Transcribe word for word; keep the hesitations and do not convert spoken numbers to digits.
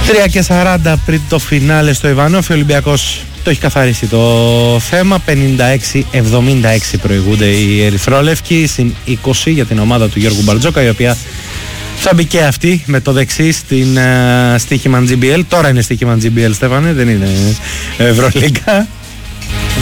τρία και σαράντα πριν το φινάλε στο Ιβανόφι, ο Ολυμπιακός το έχει καθαρίσει το θέμα. πενήντα έξι εβδομήντα έξι προηγούνται οι ερυθρόλευκοι, στην είκοσι για την ομάδα του Γιώργου Μπαρτζόκα, η οποία θα μπει και αυτή με το δεξί στην uh, στοίχημα τζι μπι ελ. Τώρα είναι στοίχημα τζι μπι ελ, Στέφανε, δεν είναι Ευρωλίγκα.